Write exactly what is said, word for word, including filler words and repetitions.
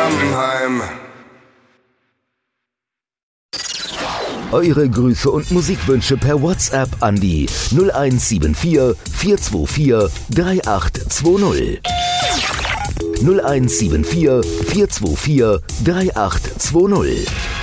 Stammheim. Eure Grüße und Musikwünsche per WhatsApp an die null eins sieben vier, vier zwei vier, drei acht zwei null. null eins sieben vier, vier zwei vier, drei acht zwei null.